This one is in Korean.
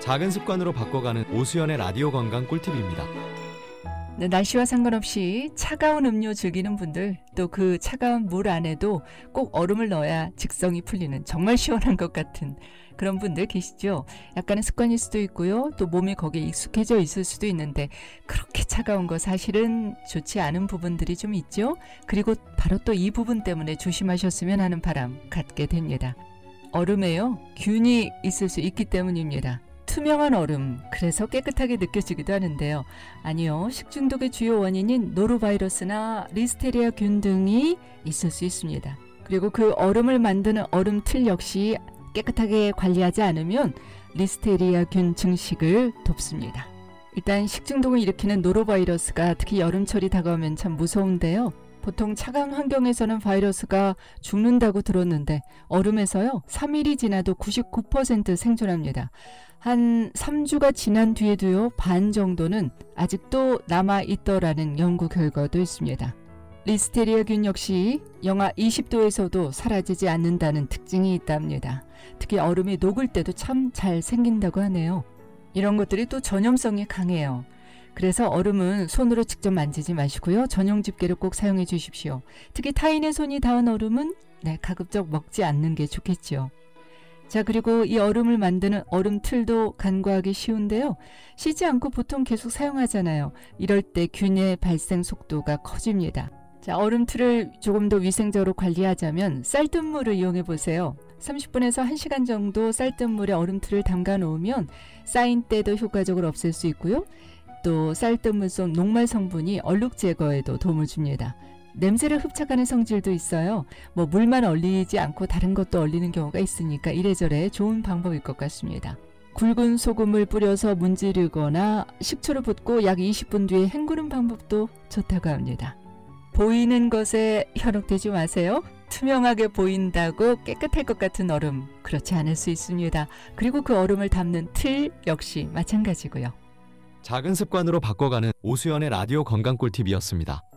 작은 습관으로 바꿔가는 오수연의 라디오 건강 꿀팁입니다. 네, 날씨와 상관없이 차가운 음료 즐기는 분들, 또 그 차가운 물 안에도 꼭 얼음을 넣어야 직성이 풀리는 정말 시원한 것 같은 그런 분들 계시죠? 약간의 습관일 수도 있고요. 또 몸이 거기에 익숙해져 있을 수도 있는데 그렇게 차가운 거 사실은 좋지 않은 부분들이 좀 있죠? 그리고 바로 또 이 부분 때문에 조심하셨으면 하는 바람 갖게 됩니다. 얼음에요, 균이 있을 수 있기 때문입니다. 투명한 얼음, 그래서 깨끗하게 느껴지기도 하는데요. 아니요, 식중독의 주요 원인인 노로바이러스나 리스테리아 균 등이 있을 수 있습니다. 그리고 그 얼음을 만드는 얼음틀 역시 깨끗하게 관리하지 않으면 리스테리아 균 증식을 돕습니다. 일단 식중독을 일으키는 노로바이러스가 특히 여름철이 다가오면 참 무서운데요. 보통 차가운 환경에서는 바이러스가 죽는다고 들었는데 얼음에서요 3일이 지나도 99% 생존합니다. 한 3주가 지난 뒤에도요 반 정도는 아직도 남아있더라는 연구 결과도 있습니다. 리스테리아균 역시 영하 20도에서도 사라지지 않는다는 특징이 있답니다. 특히 얼음이 녹을 때도 참 잘 생긴다고 하네요. 이런 것들이 또 전염성이 강해요. 그래서 얼음은 손으로 직접 만지지 마시고요. 전용 집게를 꼭 사용해 주십시오. 특히 타인의 손이 닿은 얼음은 가급적 먹지 않는 게 좋겠죠. 자, 그리고 이 얼음을 만드는 얼음틀도 간과하기 쉬운데요. 씻지 않고 보통 계속 사용하잖아요. 이럴 때 균의 발생 속도가 커집니다. 자, 얼음틀을 조금 더 위생적으로 관리하자면 쌀뜨물을 이용해 보세요. 30분에서 1시간 정도 쌀뜨물에 얼음틀을 담가 놓으면 쌓인 때도 효과적으로 없앨 수 있고요. 또 쌀뜨물 속 녹말 성분이 얼룩 제거에도 도움을 줍니다. 냄새를 흡착하는 성질도 있어요. 물만 얼리지 않고 다른 것도 얼리는 경우가 있으니까 이래저래 좋은 방법일 것 같습니다. 굵은 소금을 뿌려서 문지르거나 식초를 붓고 약 20분 뒤에 헹구는 방법도 좋다고 합니다. 보이는 것에 현혹되지 마세요. 투명하게 보인다고 깨끗할 것 같은 얼음, 그렇지 않을 수 있습니다. 그리고 그 얼음을 담는 틀 역시 마찬가지고요. 작은 습관으로 바꿔가는 오수연의 라디오 건강 꿀팁이었습니다.